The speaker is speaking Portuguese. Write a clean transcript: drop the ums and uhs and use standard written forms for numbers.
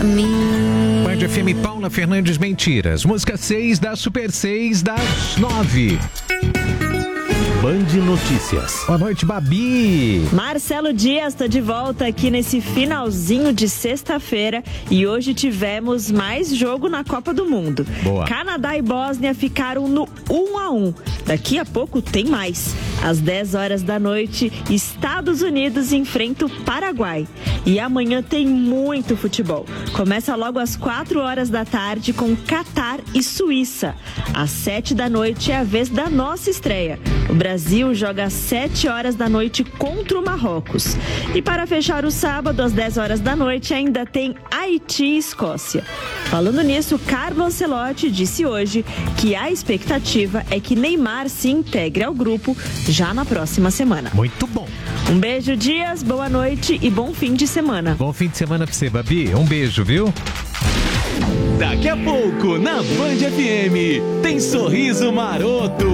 mim. Band FM, Paula Fernandes, Mentiras. Música 6 da Super 6 das 9. Band Notícias. Boa noite, Babi. Marcelo Dias está de volta aqui nesse finalzinho de sexta-feira e hoje tivemos mais jogo na Copa do Mundo. Boa. Canadá e Bósnia ficaram no 1-1. Daqui a pouco tem mais. Às 10 horas da noite, Estados Unidos enfrenta o Paraguai. E amanhã tem muito futebol. Começa logo às 4 horas da tarde com Catar e Suíça. Às 7 da noite é a vez da nossa estreia. O Brasil joga às 7 horas da noite contra o Marrocos. E para fechar o sábado, às 10 horas da noite, ainda tem Haiti e Escócia. Falando nisso, Carlo Ancelotti disse hoje que a expectativa é que Neymar se integre ao grupo já na próxima semana. Muito bom. Um beijo, Dias, boa noite e bom fim de semana. Bom fim de semana pra você, Babi. Um beijo, viu? Daqui a pouco, na Band FM, tem Sorriso Maroto.